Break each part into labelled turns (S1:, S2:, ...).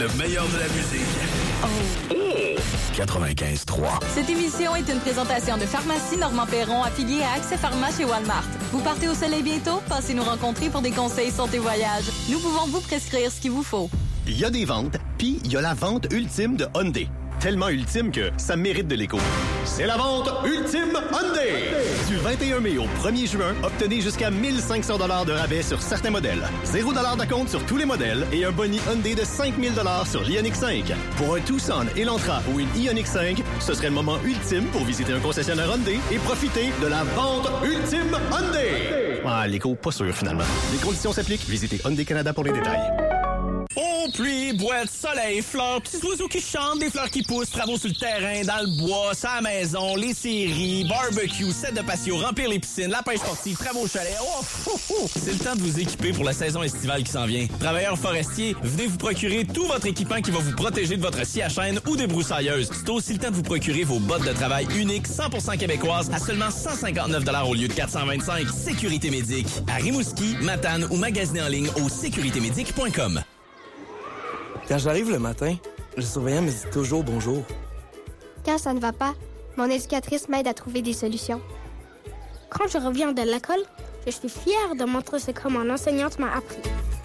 S1: Le meilleur de la musique. 95.3.
S2: Cette émission est une présentation de Pharmacie Normand Perron affiliée à Accès Pharma chez Walmart. Vous partez au soleil bientôt? Passez nous rencontrer pour des conseils santé voyage. Nous pouvons vous prescrire ce qu'il vous faut.
S3: Il y a des ventes, puis il y a la vente ultime de Hyundai. Tellement ultime que ça mérite de l'écho. C'est la vente ultime Hyundai! Du 21 mai au 1er juin, obtenez jusqu'à 1500 $ de rabais sur certains modèles. 0 $ d'acompte sur tous les modèles et un boni Hyundai de 5000 $ sur l'Ioniq 5. Pour un Tucson, Elantra ou une Ioniq 5, ce serait le moment ultime pour visiter un concessionnaire Hyundai et profiter de la vente ultime Hyundai! Ah, l'écho, pas sûr finalement. Les conditions s'appliquent. Visitez Hyundai Canada pour les détails.
S4: Oh, pluie, boîte, soleil, fleurs, petits oiseaux qui chantent, des fleurs qui poussent, travaux sur le terrain, dans le bois, sur la maison, les séries, barbecue, set de patio, remplir les piscines, la pêche sportive, travaux au chalet. Oh, c'est le temps de vous équiper pour la saison estivale qui s'en vient. Travailleurs forestiers, venez vous procurer tout votre équipement qui va vous protéger de votre scie à chaîne ou des broussailleuses. C'est aussi le temps de vous procurer vos bottes de travail uniques, 100% québécoises, à seulement 159 $ au lieu de 425. Sécurité Médic, à Rimouski, Matane ou magasinez en ligne au sécuritémédic.com.
S5: Quand j'arrive le matin, le surveillant me dit toujours bonjour.
S6: Quand ça ne va pas, mon éducatrice m'aide à trouver des solutions. Quand je reviens de l'école, je suis fière de montrer ce que mon enseignante m'a appris.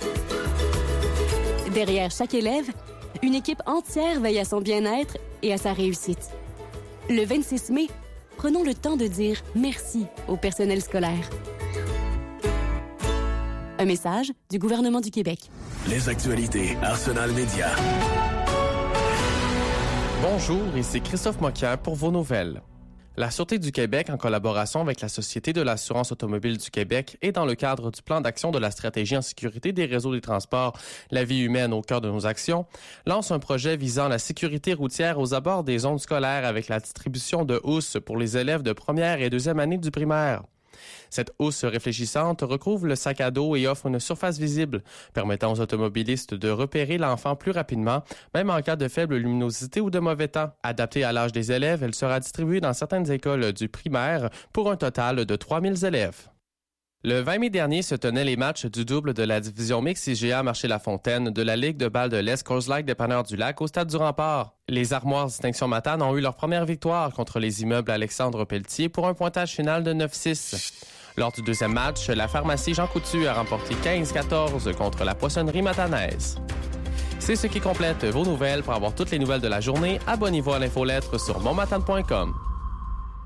S7: Derrière chaque élève, une équipe entière veille à son bien-être et à sa réussite. Le 26 mai, prenons le temps de dire merci au personnel scolaire. Un message du gouvernement du Québec.
S1: Les actualités Arsenal Média.
S8: Bonjour, ici Christophe Moquier pour vos nouvelles. La Sûreté du Québec, en collaboration avec la Société de l'assurance automobile du Québec et dans le cadre du plan d'action de la stratégie en sécurité des réseaux des transports, la vie humaine au cœur de nos actions, lance un projet visant la sécurité routière aux abords des zones scolaires avec la distribution de housses pour les élèves de première et deuxième année du primaire. Cette housse réfléchissante recouvre le sac à dos et offre une surface visible, permettant aux automobilistes de repérer l'enfant plus rapidement, même en cas de faible luminosité ou de mauvais temps. Adaptée à l'âge des élèves, elle sera distribuée dans certaines écoles du primaire pour un total de 3000 élèves. Le 20 mai dernier se tenaient les matchs du double de la division mixte IGA Marché-la-Fontaine de la Ligue de balle de l'Est Coors Light Dépanneur du Lac au stade du Rempart. Les Armoires Distinction Matane ont eu leur première victoire contre les immeubles Alexandre Pelletier pour un pointage final de 9-6. Lors du deuxième match, la pharmacie Jean Coutu a remporté 15-14 contre la poissonnerie matanaise. C'est ce qui complète vos nouvelles. Pour avoir toutes les nouvelles de la journée, abonnez-vous à l'infolettre sur monmatane.com.